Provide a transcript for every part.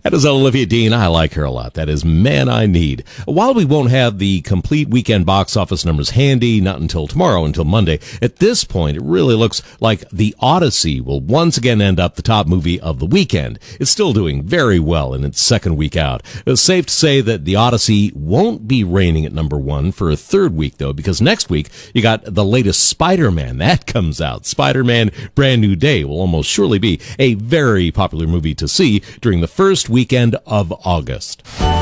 That is Olivia Dean. I like her a lot. That is Man I Need. While we won't have the complete weekend box office numbers handy, not until tomorrow, until Monday, at this point, it really looks like The Odyssey will once again end up the top movie of the weekend. It's still doing very well in its second week out. It's safe to say that The Odyssey won't be reigning at number one for a third week, though, because next week you got the latest Spider-Man. That comes out. Spider-Man Brand New Day will almost surely be a very popular movie to see during the first weekend of August.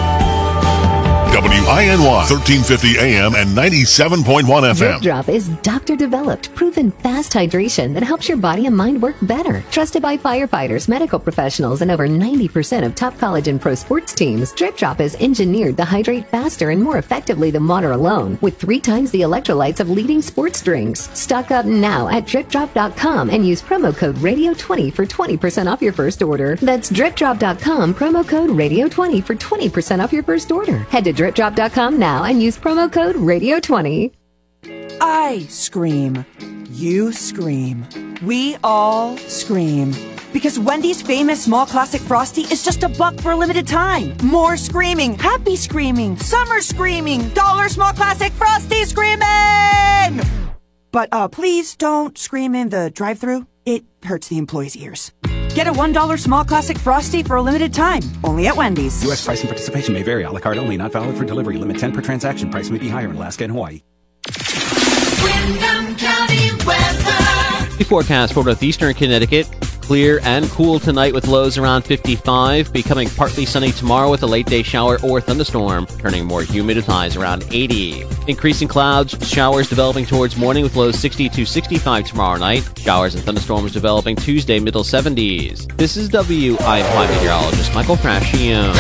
WINY 1350 AM and 97.1 FM. Drip Drop is doctor-developed, proven fast hydration that helps your body and mind work better. Trusted by firefighters, medical professionals, and over 90% of top college and pro sports teams, Drip Drop is engineered to hydrate faster and more effectively than water alone, with 3 times the electrolytes of leading sports drinks. Stock up now at DripDrop.com and use promo code Radio20 for 20% off your first order. That's DripDrop.com, promo code Radio20 for 20% off your first order. Head to DripDrop.com now and use promo code Radio20. I scream. You scream. We all scream. Because Wendy's famous small classic Frosty is just $1 for a limited time. More screaming, happy screaming, summer screaming, dollar small classic Frosty screaming! But please don't scream in the drive-thru. It hurts the employees' ears. Get a $1 small classic Frosty for a limited time. Only at Wendy's. U.S. price and participation may vary. A la carte only. Not valid for delivery. Limit 10 per transaction. Price may be higher in Alaska and Hawaii. Windham County weather. The forecast for northeastern Connecticut. Clear and cool tonight with lows around 55, becoming partly sunny tomorrow with a late day shower or thunderstorm, turning more humid with highs around 80. Increasing clouds, showers developing towards morning with lows 60 to 65 tomorrow night. Showers and thunderstorms developing Tuesday, middle 70s. This is WINY meteorologist Michael Frascio.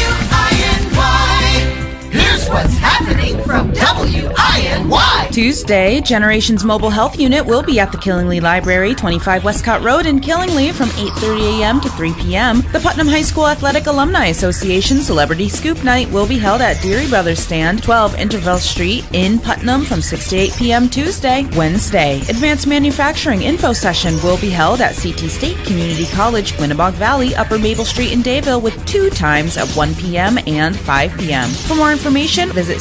Here's what's happening from WINY. Tuesday, Generations Mobile Health Unit will be at the Killingly Library, 25 Westcott Road in Killingly from 8:30 a.m. to 3 p.m. The Putnam High School Athletic Alumni Association Celebrity Scoop Night will be held at Deary Brothers Stand, 12 Intervale Street in Putnam from 6 to 8 p.m. Tuesday. Wednesday, Advanced Manufacturing Info Session will be held at CT State Community College, Winnabogue Valley, Upper Maple Street in Dayville with 2 times at 1 p.m. and 5 p.m. For more information, visit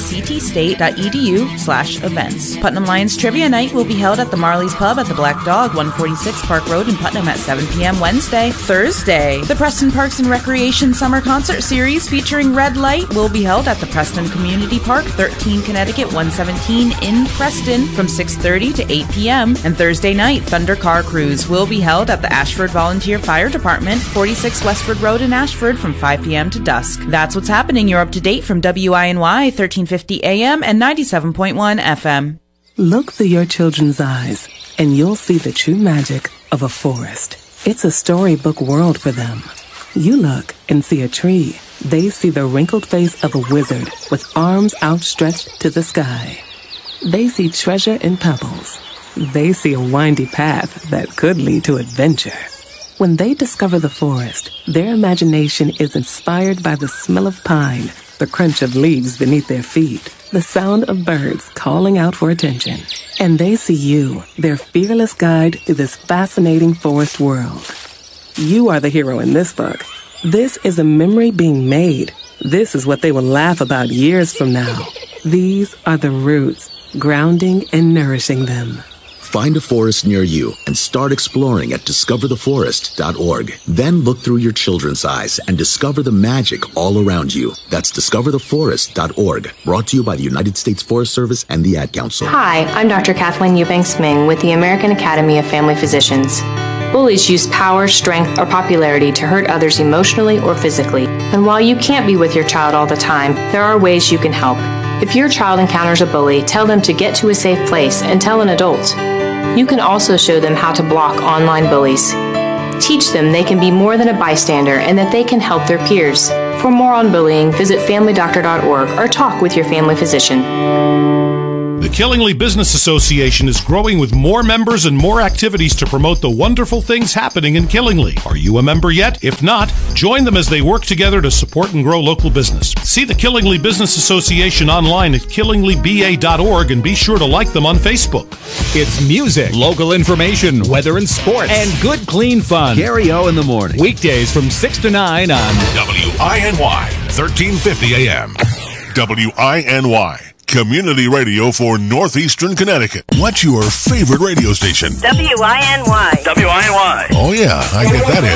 ctstate.edu/events. Putnam Lions Trivia Night will be held at the Marley's Pub at the Black Dog, 146 Park Road in Putnam at 7 p.m. Wednesday. Thursday, the Preston Parks and Recreation Summer Concert Series featuring Red Light will be held at the Preston Community Park, 13 Connecticut 117 in Preston from 6:30 to 8 p.m. And Thursday night, Thunder Car Cruise will be held at the Ashford Volunteer Fire Department, 46 Westford Road in Ashford from 5 p.m. to dusk. That's what's happening. You're up to date from WINY 1350 AM and 97.1 FM. Look through your children's eyes, and you'll see the true magic of a forest. It's a storybook world for them. You look and see a tree. They see the wrinkled face of a wizard with arms outstretched to the sky. They see treasure in pebbles. They see a windy path that could lead to adventure. When they discover the forest, their imagination is inspired by the smell of pine, the crunch of leaves beneath their feet, the sound of birds calling out for attention. And they see you, their fearless guide through this fascinating forest world. You are the hero in this book. This is a memory being made. This is what they will laugh about years from now. These are the roots, grounding and nourishing them. Find a forest near you and start exploring at discovertheforest.org. Then look through your children's eyes and discover the magic all around you. That's discovertheforest.org. Brought to you by the United States Forest Service and the Ad Council. Hi, I'm Dr. Kathleen Eubanks-Ming with the American Academy of Family Physicians. Bullies use power, strength, or popularity to hurt others emotionally or physically. And while you can't be with your child all the time, there are ways you can help. If your child encounters a bully, tell them to get to a safe place and tell an adult. You can also show them how to block online bullies. Teach them they can be more than a bystander and that they can help their peers. For more on bullying, visit familydoctor.org or talk with your family physician. The Killingly Business Association is growing with more members and more activities to promote the wonderful things happening in Killingly. Are you a member yet? If not, join them as they work together to support and grow local business. See the Killingly Business Association online at killinglyba.org and be sure to like them on Facebook. It's music, local information, weather and sports, and good clean fun. Gary O in the morning. Weekdays from 6 to 9 on WINY 1350 AM. WINY. Community radio for Northeastern Connecticut. What's your favorite radio station? WINY. Oh yeah, I get that